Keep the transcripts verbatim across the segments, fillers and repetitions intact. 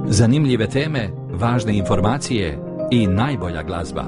Zanimljive teme, važne informacije i najbolja glazba.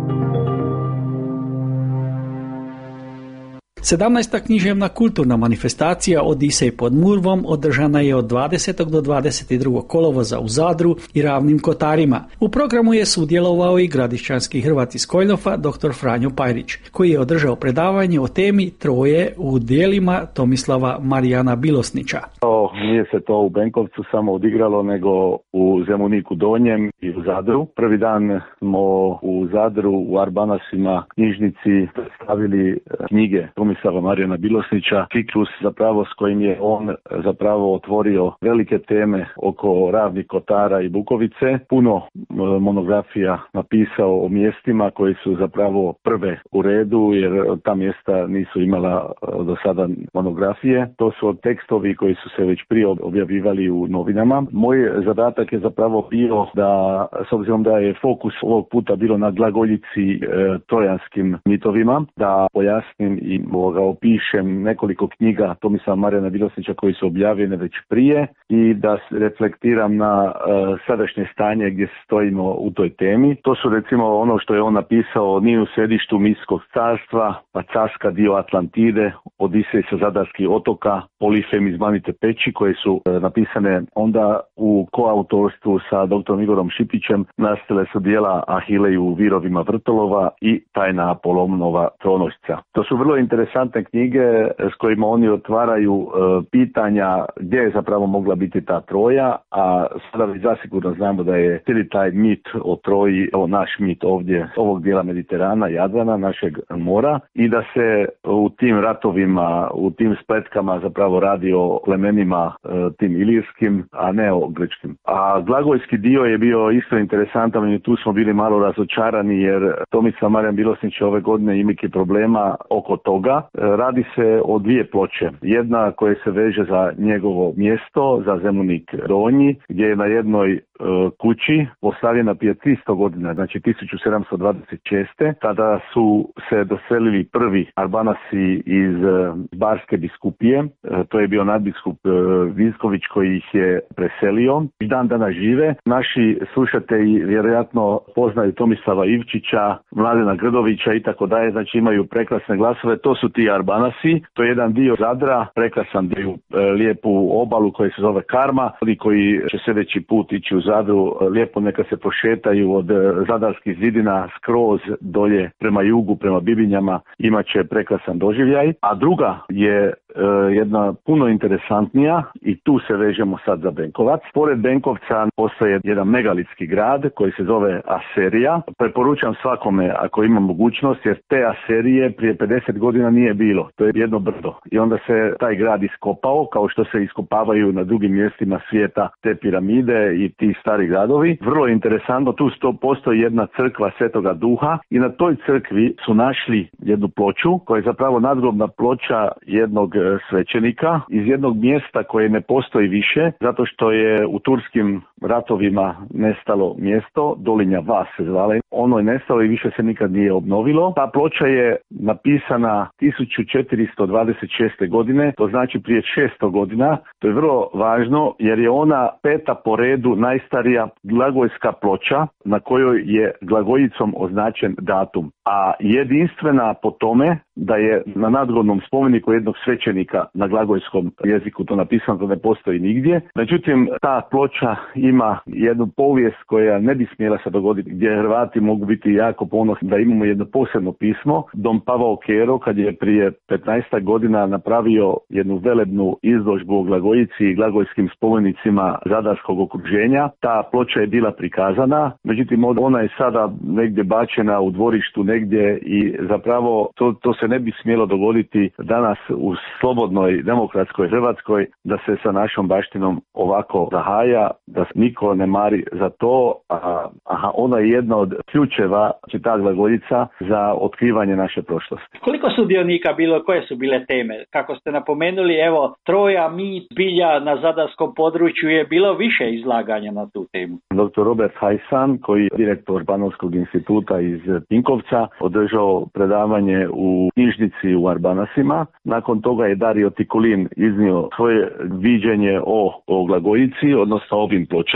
sedamnaesta književna kulturna manifestacija Odisej pod Murvom održana je od dvadesetog do dvadeset drugog kolovoza u Zadru i Ravnim Kotarima. U programu je sudjelovao i gradišćanski Hrvat iz Koljnofa, dr. Franjo Pajrić, koji je održao predavanje o temi Troje u djelima Tomislava Marijana Bilosnića. Nije se to u Benkovcu samo odigralo, nego u Zemuniku Donjem i u Zadru. Prvi dan smo u Zadru u Arbanasima knjižnici predstavili knjige Tomislava Marijana Bilosnića, ciklus zapravo s kojim je on zapravo otvorio velike teme oko Ravnih Kotara i Bukovice. Puno monografija napisao o mjestima koji su zapravo prve u redu, jer ta mjesta nisu imala do sada monografije. To su tekstovi koji su se već prije objavljivali u novinama. Moj zadatak je zapravo bio da, s obzirom da je fokus ovog puta bilo na glagoljici e, trojanskim mitovima, da pojasnim i ga opišem nekoliko knjiga Tomislava Marijana Bilosnića koji su objavljene već prije i da reflektiram na e, sadašnje stanje gdje stojimo u toj temi. To su recimo ono što je on napisao: Nije u središtu Miskog carstva, pa Carska dio Atlantide, Odisej sa Zadarskih otoka, Polifem iz Manite peći, koje su e, napisane onda u koautorstvu sa doktorom Igorom Šipićem. Nastale su dijela Ahilej u virovima vrtolova i Tajna Apolonova tronošca. To su vrlo interesantne knjige s kojima oni otvaraju e, pitanja gdje je zapravo mogla biti ta Troja, a sada već zasigurno znamo da je cijeli taj mit o Troji, o naš mit ovdje, ovog dijela Mediterana, Jadrana, našeg mora, i da se u tim ratovima, u tim spletkama zapravo radi o plemenima e, tim ilirskim, a ne o grčkim. A glagojski dio je bio isto interesantan i tu smo bili malo razočarani, jer Tomislav Marijan Bilosnić ove godine ima neki problema oko toga. E, radi se o dvije ploče. Jedna koja se veže za njegovo mjesto, za Zemunik Donji, gdje je na jednoj e, kući postavljena prije tristo godina, znači tisuću sedamsto dvadeset šeste. Kada su se doselili prvi Arbanasi iz e, Barske biskupije, e, to je bio nadbiskup e, Visković koji ih je preselio. I dan danas žive. Naši slušatelji vjerojatno poznaju Tomislava Ivčića, Mladena Grdovića i tako dalje, znači imaju prekrasne glasove. To su ti Arbanasi. To je jedan dio Zadra, prekrasan dio, e, lijepu obalu koja se zove Karma. Oni koji će sljedeći put ići u Zadru, e, lijepo neka se prošetaju od e, Zadarskih zidina skroz dolje prema jugu, prema Bibinjama, imat će prekrasan doživljaj. A druga je e, jedna puno interesantnija i tu se vežemo sad za Benkovac. Pored Benkovca postoje jedan megalitski grad koji se zove Aserija. Preporučam svakome ako ima mogućnost, jer te Aserije prije pedeset godina nije bilo. To je jedno brdo. I onda se taj grad iskopao, kao što se iskopavaju na drugim mjestima svijeta te piramide i ti stari gradovi. Vrlo interesantno, tu sto postoji jedna crkva Svetoga Duha i na toj crkvi su našli jednu ploču koja je zapravo nadgrobna ploča jednog svećenika iz jednog mjesta koje ne postoji više, zato što je u turskim ratovima nestalo mjesto, Dolinja Vas se zvala. Ono je nestalo i više se nikad nije obnovilo. Ta ploča je napisana tisuću četiristo dvadeset šeste. godine, to znači prije šesto godina. To je vrlo važno jer je ona peta po redu najstarija glagojska ploča na kojoj je glagoljicom označen datum. A jedinstvena po tome da je na nadgrobnom spomeniku jednog svećenika na glagojskom jeziku to napisano, to ne postoji nigdje. Međutim, ta ploča ima jednu povijest koja ne bi smjela se dogoditi, gdje Hrvati mogu biti jako ponosni da imamo jedno posebno pismo. Dom Pavao Kero, kad je prije petnaest godina napravio jednu velebnu izložbu o Glagoljici i glagojskim spomenicima zadarskog okruženja, ta ploča je bila prikazana, međutim ona je sada negdje bačena u dvorištu negdje i zapravo to, to se ne bi smjelo dogoditi danas u slobodnoj demokratskoj Hrvatskoj, da se sa našom baštinom ovako zahaja, da niko ne mari za to, a, a ona je jedna od ključeva, znači ta glagoljica, za otkrivanje naše prošlosti. Koliko sudionika bilo, koje su bile teme? Kako ste napomenuli, evo, Troja, mit, bilja na zadarskom području, je bilo više izlaganja na tu temu. doktor Robert Hajsan, koji je direktor Banovskog instituta iz Pinkovca, održao predavanje u knjižnici u Arbanasima. Nakon toga je Dario Tikulin iznio svoje viđenje o, o glagoljici, odnosno ovim pločama.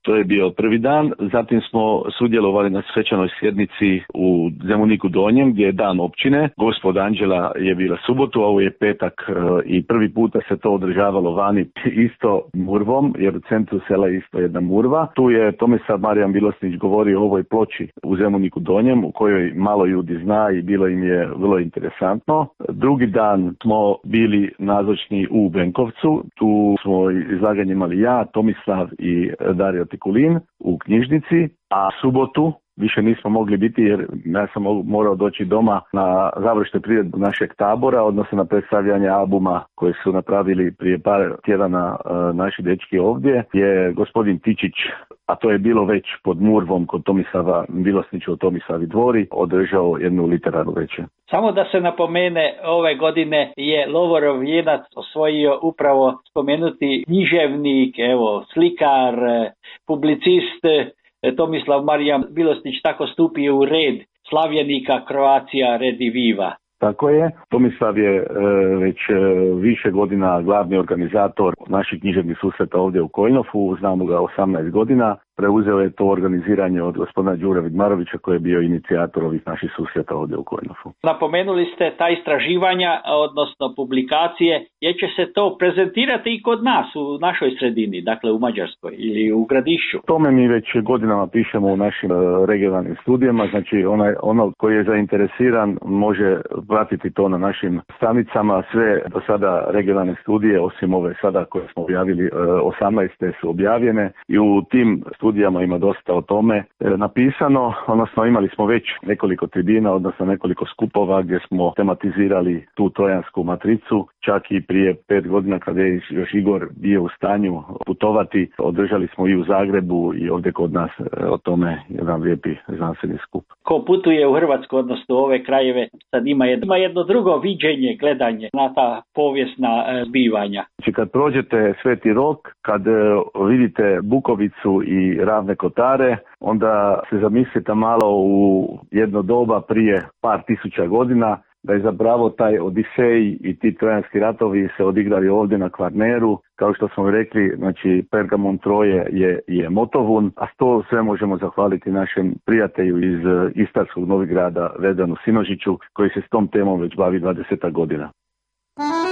To je bio prvi dan. Zatim smo sudjelovali na svečanoj sjednici u Zemuniku Donjem, gdje je dan općine. Gospod Anđela je bila subotu, a ovo je petak i prvi puta se to održavalo vani isto murvom, jer u centru sela je isto jedna murva. Tu je Tomislav Marijan Bilosnić govorio o ovoj ploči u Zemuniku Donjem, u kojoj malo ljudi zna i bilo im je vrlo interesantno. Drugi dan smo bili nazočni u Benkovcu. Tu smo izlaganje imali ja, Tomislav i Dario Tikulin u knjižnici, a subotu više nismo mogli biti jer ja sam morao doći doma na završnu priredbu našeg tabora, odnosno na predstavljanje albuma koje su napravili prije par tjedana e, naši dečki ovdje, je gospodin Tičić, a to je bilo već pod Murvom kod Tomislava Bilosnića u Tomislavi dvori, održao jednu literarnu večer. Samo da se napomene, ove godine je Lovorov vijenac osvojio upravo spomenuti književnik, evo, slikar, publicist Tomislav Marijan Bilosnić, tako stupio u red slavljenika Croatia Rediviva. Tako je. Tomislav je e, već e, više godina glavni organizator naših književnih susreta ovdje u Kojnofu, znamo ga osamnaest godina. Preuzeo je to organiziranje od gospodina Đure Vidmarovića koji je bio inicijator ovih naših susreta ovdje u Kojnofu. Napomenuli ste ta istraživanja, odnosno publikacije, jer će se to prezentirati i kod nas u našoj sredini, dakle u Mađarskoj ili u Gradišću. Tome mi već godinama pišemo u našim regionalnim studijama, znači onaj, ono koji je zainteresiran može pratiti to na našim stranicama. Sve do sada regionalne studije, osim ove sada koje smo objavili, osamnaeste su objavljene i u tim studijama ima dosta o tome e, napisano, odnosno imali smo već nekoliko tribina, odnosno nekoliko skupova gdje smo tematizirali tu trojansku matricu, čak i prije pet godina kada je još Igor bio u stanju putovati, održali smo i u Zagrebu i ovdje kod nas e, o tome jedan lijepi znanstveni skup. Ko putuje u Hrvatsku, odnosno u ove krajeve, sad ima jedno, ima jedno drugo viđenje, gledanje na ta povijesna e, zbivanja. Znači kad prođete Sveti Rok, kad e, vidite Bukovicu i Ravne Kotare, onda se zamislite malo u jedno doba prije par tisuća godina, da je zapravo taj Odisej i ti trojanski ratovi se odigrali ovdje na Kvarneru. Kao što smo rekli, znači Pergamon Troje je, je Motovun, a to sve možemo zahvaliti našem prijatelju iz Istarskog Novigrada, Vedanu Sinožiću, koji se s tom temom već bavi dvadeset godina.